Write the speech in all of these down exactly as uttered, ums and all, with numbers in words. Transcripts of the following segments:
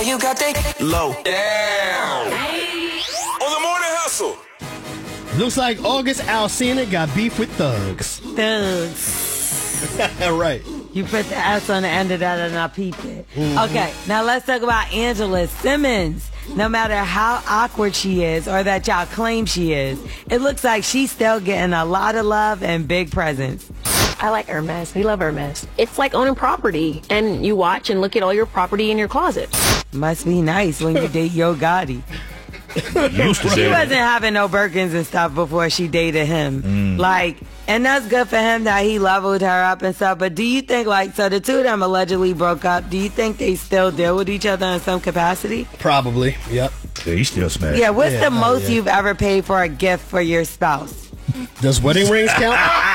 you got that low. Damn. On the morning hustle. Looks like August Alsina got beef with thugs. Thugs. Right. You put the S on the end of that and I peeped it. Mm-hmm. Okay, now let's talk about Angela Simmons. No matter how awkward she is or that y'all claim she is, it looks like she's still getting a lot of love and big presents. I like Hermes. We love Hermes. It's like owning property, and you watch and look at all your property in your closet. Must be nice when you date Yo Gotti. Used to She say that. wasn't having no Birkins and stuff before she dated him. Mm. Like, and that's good for him that he leveled her up and stuff. But do you think, like, so the two of them allegedly broke up. Do you think they still deal with each other in some capacity? Probably. Yep. Yeah, he still smashed. Yeah, what's Yeah, the most yeah. you've ever paid for a gift for your spouse? Does wedding rings count?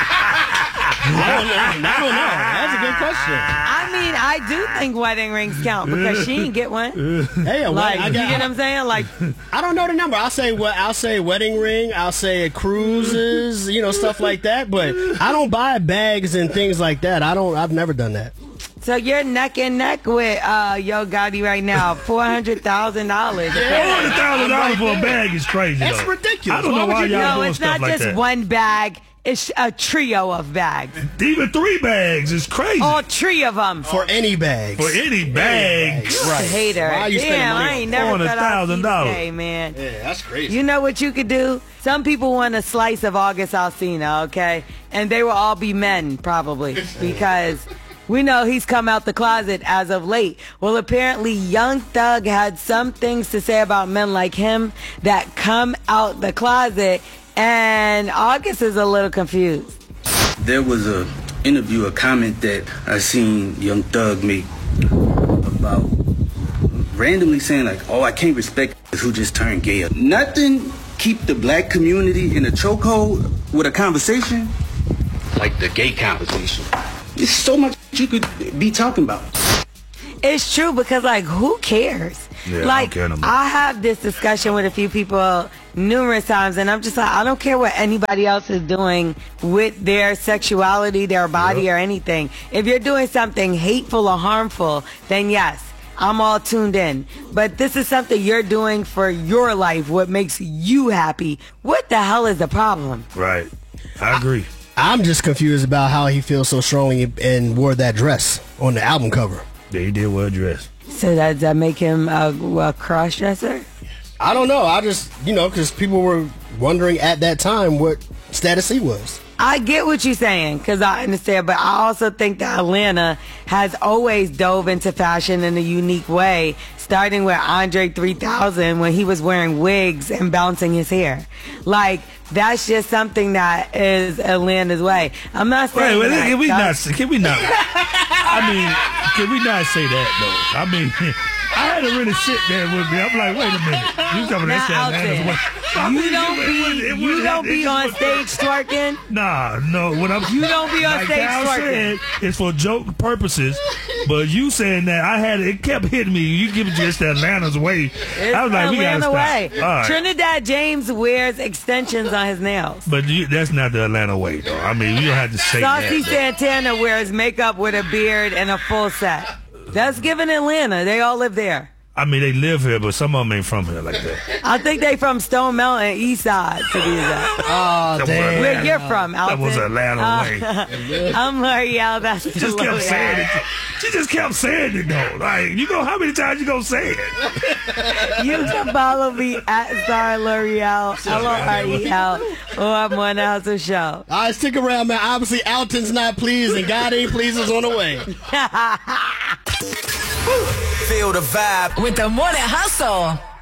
I don't know. I don't know. That's a good question. I mean, I do think wedding rings count because she didn't get one. Hey, a Like, wed- I you got, get what I'm saying? Like, I don't know the number. I'll say what I'll say wedding ring. I'll say cruises. You know, stuff like that. But I don't buy bags and things like that. I don't. I've never done that. so you're neck and neck with uh, Yo Gotti right now, four hundred thousand dollars. Four hundred thousand dollars for a bag is crazy. That's though. ridiculous. I don't know Why why would you- y'all No, doing it's stuff not like just that. one bag. It's a trio of bags. Even three bags is crazy All three of them. For any bags. for any bag. Right. Hater. Why are you spending Damn, money I on ain't that? never thought I'd see four hundred thousand dollars. the day, man. Yeah, that's crazy. You know what you could do? Some people want a slice of August Alsina, okay? And they will all be men, probably, because we know he's come out the closet as of late. Well, apparently Young Thug had some things to say about men like him that come out the closet, and August is a little confused. There was a interview, a comment that I seen Young Thug make about randomly saying like, "Oh, I can't respect who just turned gay." Nothing keep the black community in a chokehold with a conversation like the gay conversation. There's so much you could be talking about. It's true because, like, who cares? Yeah, I don't like, care no more. I have this discussion with a few people numerous times, and I'm just like, I don't care what anybody else is doing with their sexuality, their body, Yep. or anything. If you're doing something hateful or harmful, then yes, I'm all tuned in. But this is something you're doing for your life, what makes you happy. What the hell is the problem? Right. I agree. I'm just confused about how he feels so strongly and wore that dress on the album cover. Yeah, he did well dressed. So does that make him a, a cross-dresser? I don't know. I just, you know, because people were wondering at that time what status he was. I get what you're saying, because I understand, but I also think that Atlanta has always dove into fashion in a unique way, starting with Andre three thousand when he was wearing wigs and bouncing his hair. Like, that's just something that is Atlanta's way. I'm not Wait, saying wait, that. can we not? that's- Can we not? I mean, can we not say that though? I mean, I had to really sit there with me. I'm like, wait a minute, you coming Now, that's out Atlanta's there. way. I You mean, don't it be, wouldn't- it you wouldn't don't have- it be just on wouldn't- stage twerking. Nah, no. What I'm You don't be on like stage Cal twerking. said, it's for joke purposes. But you saying that, I had it kept hitting me. You give it just Atlanta's way. It's I was like, we gotta Atlanta stop. way. All right. Trinidad James wears extensions on his nails. But you, that's not the Atlanta way, though. I mean, you don't have to say Saucy that. Santana wears makeup with a beard and a full set. That's given Atlanta. They all live there. I mean, they live here, but some of them ain't from here like that. I think they from Stone Mountain, East Side, to be exact. Oh, That damn. was Where you're from, Alton. That was Atlanta Uh, way. I'm L'Oreal. That's She just kept saying it. She just kept saying it, though. Like, you know, how many times you gonna say it? You can follow me at Star L'Oreal, L O R E L, or I'm on the Hustle Show. All right, stick around, man. Obviously, Alton's not pleased, and God ain't pleased is on the way. Feel the vibe. With the Morning Hustle.